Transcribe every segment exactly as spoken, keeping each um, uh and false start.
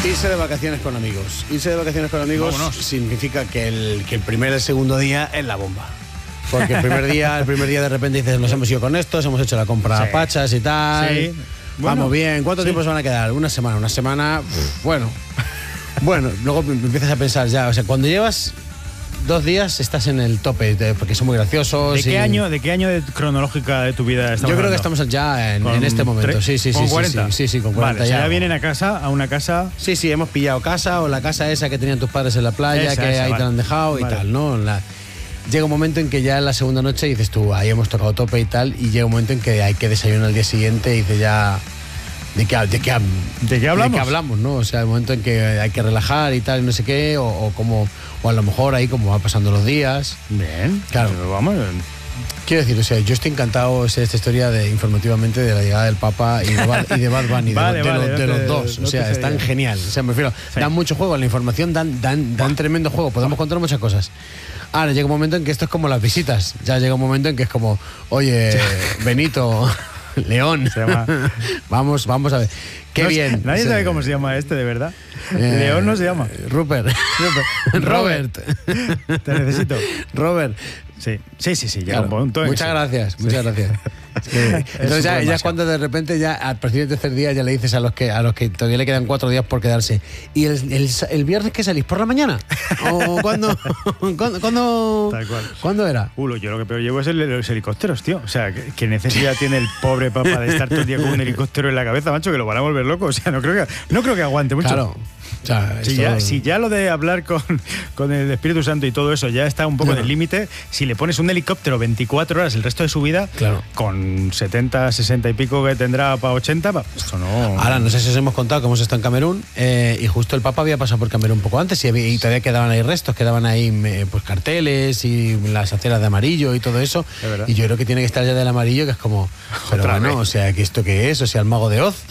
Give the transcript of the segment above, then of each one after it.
Irse de vacaciones con amigos. Irse de vacaciones con amigos Vámonos. significa que el, que el primer y el segundo día es la bomba. Porque el primer día, el primer día de repente dices, nos hemos ido con estos, hemos hecho la compra a Sí. pachas y tal. Sí. Vamos Bueno, bien. ¿Cuánto sí. tiempo se van a quedar? Una semana. Una semana, pff, bueno. Bueno, luego empiezas a pensar ya, o sea, cuando llevas dos días estás en el tope, de- porque son muy graciosos. ¿De qué y- año, de qué año de cronológica de tu vida estamos Yo creo que hablando? estamos ya en, ¿Con en este momento. tre- Sí, sí, sí. ¿Con sí, cuarenta? Sí, sí, sí, con cuarenta Vale, o sea, ya. ya vienen a casa, a una casa. Sí, sí, hemos pillado casa o la casa esa que tenían tus padres en la playa, Esa, que esa, ahí te vale. la han dejado y Vale. tal, ¿no? La- llega un momento en que ya en la segunda noche dices tú, ahí hemos tocado tope y tal, y llega un momento en que hay que desayunar al día siguiente y dices ya, ¿de qué, de qué, ¿De qué hablamos? ¿De qué hablamos, no? O sea, el momento en que hay que relajar y tal, y no sé qué, o, o como, o a lo mejor ahí como va pasando los días. Bien, Claro. pero vamos. Quiero decir, o sea, yo estoy encantado o sea, esta historia de informativamente de la llegada del Papa y de Bad, y de Bad Bunny, de, Vale, de vale, los, no de te- los dos. no O sea, te están seguía. genial. O sea, me refiero, Sí. dan mucho juego, la información dan, dan, dan tremendo juego, podemos contar muchas cosas. Ahora llega un momento en que esto es como las visitas. Ya llega un momento en que es como, oye, Benito, León, Se llama- vamos, vamos a ver. Qué No sé- bien. Nadie Sí. sabe cómo se llama este, de verdad. Eh, León no se llama. Rupert. Robert. Te necesito. Robert. Sí, sí, sí, sí. Llega Claro. un punto en que Muchas sí. gracias, muchas gracias. Es que- entonces ya, un ya problema, es cuando de repente ya al partir del tercer día ya le dices a los que a los que todavía le quedan cuatro días por quedarse. ¿Y el, el, el viernes qué salís? ¿Por la mañana? ¿O cuándo? ¿Cuándo, cuándo, Tal cual. ¿cuándo era? Uh, lo- yo lo que peor llevo es el de los helicópteros, tío. O sea, ¿qué, qué necesidad tiene el pobre Papa de estar todo el día con un helicóptero en la cabeza, macho? Que lo van a volver loco. O sea, no creo que, no creo que aguante mucho. Claro. O sea, Si esto- ya, si ya lo de hablar con, con el Espíritu Santo y todo eso ya está un poco Claro. en el límite, si le pones un helicóptero veinticuatro horas el resto de su vida, Claro. con setenta, sesenta y pico que tendrá para ochenta, pa, eso no... Ahora, no sé si os hemos contado que hemos estado en Camerún eh, y justo el Papa había pasado por Camerún un poco antes y, había- y todavía quedaban ahí restos, quedaban ahí eh, pues carteles y las aceras de amarillo y todo eso. Es verdad. Y yo creo que tiene que estar ya del amarillo, que es como, pero Otra bueno, vez. o sea, ¿que esto qué es? O sea, el mago de Oz.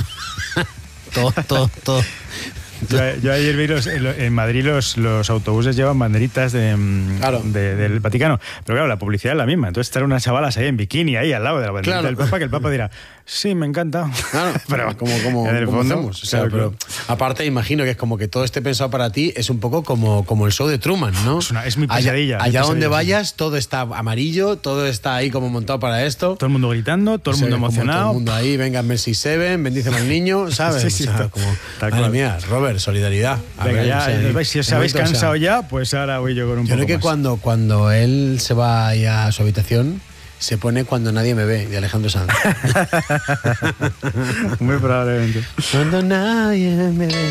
todo, todo, todo. Yo, yo ayer vi los, en en Madrid los, los autobuses llevan banderitas de, mm, Claro. de- del Vaticano. Pero claro, la publicidad es la misma. Entonces estar unas chavalas ahí en bikini, ahí al lado de la banderita Claro. del Papa, que el Papa dirá, sí, me encanta. Claro, pero como, como, en el como fondo, hacemos. O sea, claro, pero claro. aparte, imagino que es como que todo esté pensado para ti, es un poco como, como el show de Truman, ¿no? Es una- es mi Allá- pesadilla, mi Allá, pesadilla, donde sí. vayas, todo está amarillo, todo está ahí como montado para esto. Todo el mundo gritando, todo el O sea, mundo como emocionado. Todo el mundo ahí, venga, Mercy Seven, bendíceme al niño, ¿sabes? Sí, sí, O sea, tal- como, tal madre cual. mía, Robert, solidaridad. A Venga, ver, ya, o sea, eh, si os de habéis momento, o sea, cansado ya, pues ahora voy yo con un Yo poco creo que más. cuando, cuando él se va ahí a su habitación, se pone Cuando nadie me ve, de Alejandro Sanz. Muy probablemente. Cuando nadie me ve.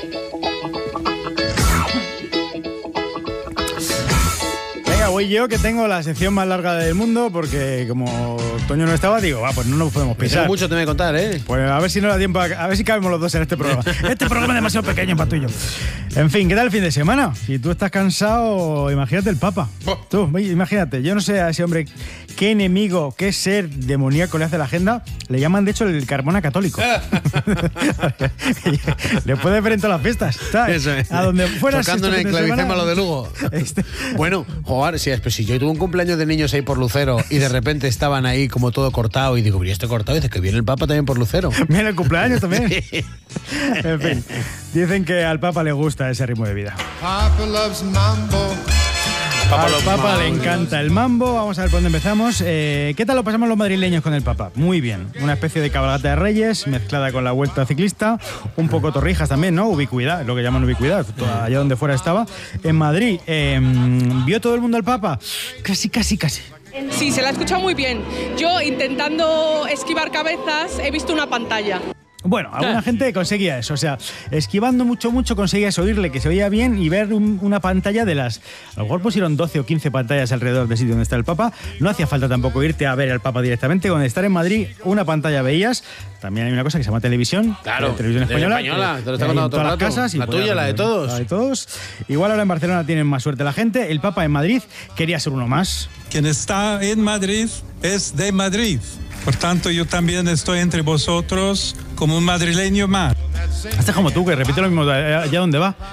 Venga, voy yo que tengo la sección más larga del mundo porque como Toño no estaba, digo, va, pues no nos podemos Tengo pisar. mucho te voy a contar, ¿eh? Pues a ver si no da tiempo, a, a ver si cabemos los dos en este programa. Este programa es demasiado pequeño para tú y yo. En fin, ¿qué tal el fin de semana? Si tú estás cansado, imagínate el Papa. Tú, imagínate, yo no sé a ese hombre qué enemigo, qué ser demoníaco le hace la agenda. Le llaman, de hecho, el Carmona católico. Le puedes ver en todas las fiestas. ¿sabes? Eso es. A donde fueras. Tocando en este el fin de semana- clavicémbalo de Lugo. Este- Bueno, joder, si, es- pues si yo tuve un cumpleaños de niños ahí por Lucero y de repente estaban ahí como todo cortado y digo, ¿y esto cortado? Y dice que viene el Papa también por Lucero. Mira el cumpleaños también. Sí. En fin, dicen que al Papa le gusta ese ritmo de vida. Papa loves mambo. Al Papa le encanta el mambo. Vamos a ver por dónde empezamos. Eh, ¿Qué tal lo pasamos los madrileños con el Papa? Muy bien. Una especie de cabalgata de Reyes mezclada con la vuelta ciclista. Un poco torrijas también, ¿no? Ubicuidad, lo que llaman ubicuidad. Allá donde fuera estaba. En Madrid, eh, ¿vio todo el mundo al Papa? Casi, casi, casi. Sí, se la ha escuchado muy bien. Yo, intentando esquivar cabezas, he visto una pantalla. Bueno, alguna gente conseguía eso, o sea, esquivando mucho, mucho conseguías oírle que se oía bien y ver un- una pantalla de las... A lo mejor pusieron doce o quince pantallas alrededor del sitio donde está el Papa. No hacía falta tampoco irte a ver al Papa directamente. Con estar en Madrid, una pantalla veías. También hay una cosa que se llama televisión. Claro, eh, televisión de española. española, que- te lo que está hay contando en todo el todas las rato. casas y La podías tuya, la de ver. todos. La de todos. Igual ahora en Barcelona tienen más suerte la gente. El Papa en Madrid quería ser uno más. Quien está en Madrid es de Madrid. Por tanto, yo también estoy entre vosotros como un madrileño más. Este es como tú, que repite lo mismo allá donde va.